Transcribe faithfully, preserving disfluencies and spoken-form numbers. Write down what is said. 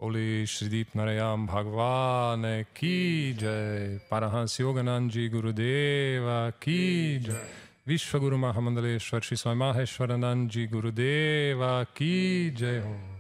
Oli Shridip Narayam Bhagwan ki jai, Parahans Yoganand ji Gurudeva ki jai, Vishwaguru Mahamandaleshwar Shri Swami Maheshwaranand ji Gurudeva ki jai ho.